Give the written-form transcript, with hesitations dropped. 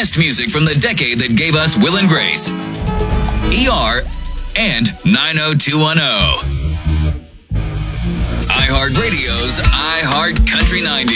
best music from the decade that gave us Will and Grace, ER, and 90210. iHeartRadio's iHeart Country 90.